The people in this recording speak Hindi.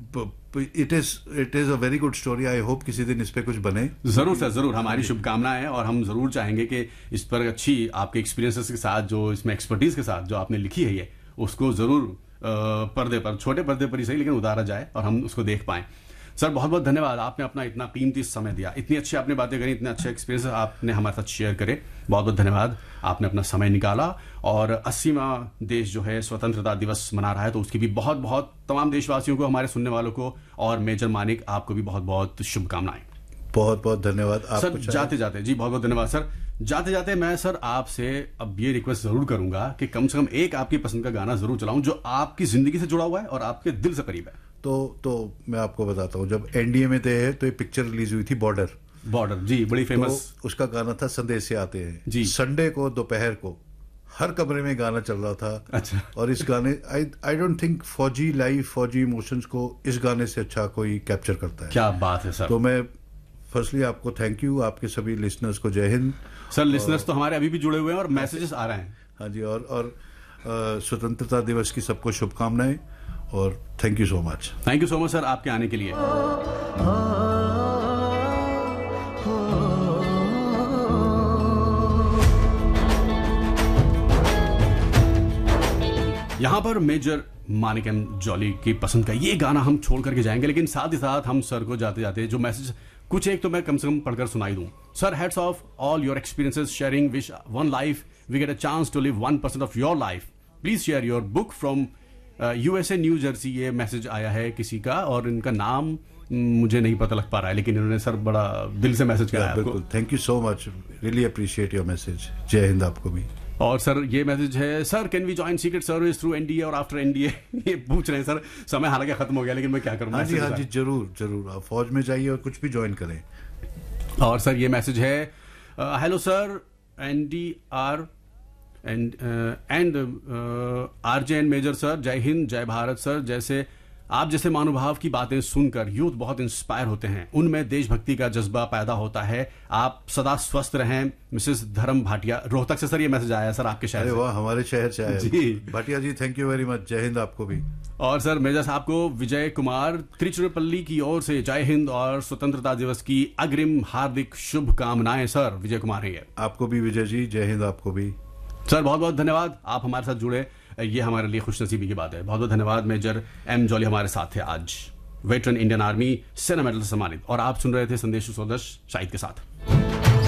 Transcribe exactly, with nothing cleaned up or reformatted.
It is it is a very good story. I hope किसी दिन इस पे कुछ बने। जरूर सर, जरूर, हमारी शुभकामनाएं हैं और हम जरूर चाहेंगे कि इस पर अच्छी आपके एक्सपीरियंसेस के साथ, जो इसमें एक्सपर्टीज के साथ जो आपने लिखी है, ये उसको जरूर पर्दे पर, छोटे पर्दे पर ही सही, लेकिन उतारा जाए और हम उसको देख पाएं। सर बहुत बहुत धन्यवाद, आपने अपना इतना कीमती समय दिया, इतनी अच्छी आपने बातें करी, इतने अच्छे एक्सपीरियंस आपने हमारे साथ शेयर करे। बहुत बहुत धन्यवाद, आपने अपना समय निकाला। और अस्सीवां देश जो है स्वतंत्रता दिवस मना रहा है, तो उसकी भी बहुत बहुत तमाम देशवासियों को, हमारे सुनने वालों को और मेजर मानिक आपको भी बहुत बहुत शुभकामनाएं। बहुत बहुत धन्यवाद सर। जाते जाते जी बहुत बहुत धन्यवाद सर। जाते जाते मैं सर आपसे अब ये रिक्वेस्ट जरूर करूंगा कि कम से कम एक आपकी पसंद का गाना जरूर चलाऊं जो आपकी जिंदगी से जुड़ा हुआ है और आपके दिल से करीब है। तो तो मैं आपको बताता हूँ, जब एनडीए में थे तो एक पिक्चर रिलीज हुई थी बॉर्डर। बॉर्डर जी, बड़ी फेमस। तो उसका गाना था संदेश से आते हैं जी। संडे को दोपहर को हर कमरे में गाना चल रहा था। अच्छा। और इस गाने आई आई डोंट थिंक फौजी लाइफ, फौजी इमोशंस को इस गाने से अच्छा कोई कैप्चर करता है। क्या बात है सर। तो मैं फर्स्टली आपको थैंक यू, आपके सभी लिसनर्स को जय हिंद। सर लिसनर्स तो हमारे अभी भी जुड़े हुए हैं और मैसेजेस आ रहे हैं। हाँ जी, और और स्वतंत्रता दिवस की सबको शुभकामनाएं और thank you so much. Thank you so much sir आपके आने के लिए। यहां पर मेजर मानिक एम जॉली की पसंद का ये गाना हम छोड़ करके जाएंगे, लेकिन साथ ही साथ हम सर को जाते जाते जो मैसेज कुछ एक तो मैं कम से कम पढ़कर सुनाई दूं। Sir, heads of all your experiences sharing wish one life we get a chance to live one percent of your life. Please share your book from USA new Jersey. ये मैसेज आया है किसी का और इनका नाम मुझे नहीं पता लग पा रहा है, लेकिन इन्होंने सर बड़ा दिल से मैसेज किया है। बिल्कुल, thank you so much, really appreciate your message. जय हिंद आपको भी। और सर ये मैसेज है, sir can we join secret service through NDA और आफ्टर एनडीए। ये पूछ रहे हैं सर, समय हालांकि खत्म हो गया लेकिन मैं क्या करूं। हाँ जी, हाँ जी, जरूर जरूर, आप फौज में जाइए और कुछ भी ज्वाइन करें। और सर ये मैसेज है, hello sir, NDR and and RJ and major sir, जय हिंद, जय भारत सर। जैसे आप जैसे महानुभाव की बातें सुनकर यूथ बहुत इंस्पायर होते हैं, उनमें देशभक्ति का जज्बा पैदा होता है। आप सदा स्वस्थ रहें। मिसेस धर्म भाटिया, रोहतक से सर ये मैसेज आया सर आपके शहर से। वाह, हमारे शहर से आया जी। भाटिया जी, थैंक यू वेरी मच। जय हिंद आपको भी। और सर मेजर साहब को विजय कुमार त्रिचुरपल्ली की ओर से जय हिंद और स्वतंत्रता दिवस की अग्रिम हार्दिक शुभकामनाएं। सर विजय कुमार है। आपको भी विजय जी, जय हिंद आपको भी। सर बहुत बहुत धन्यवाद, आप हमारे साथ जुड़े, ये हमारे लिए खुशनसीबी की बात है। बहुत बहुत धन्यवाद। मेजर एम जॉली हमारे साथ थे आज, वेटरन इंडियन आर्मी, सेना मेडल से सम्मानित। और आप सुन रहे थे संदेश स्वदेश शाहिद के साथ।